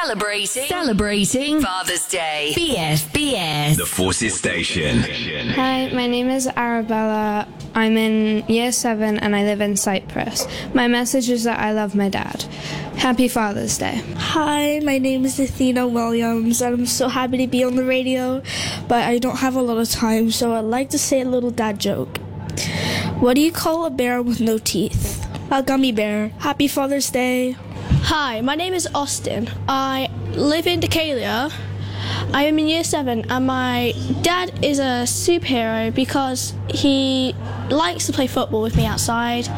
Celebrating Father's Day. BFBS. The Forces Station. Hi, my name is Arabella. I'm in Year 7 and I live in Cyprus. My message is that I love my dad. Happy Father's Day. Hi, my name is Athena Williams and I'm so happy to be on the radio, but I don't have a lot of time, so I'd like to say a little dad joke. What do you call a bear with no teeth? A gummy bear. Happy Father's Day. Hi, my name is Austin. I live in Decalia. I am in Year 7 and my dad is a superhero because he likes to play football with me outside.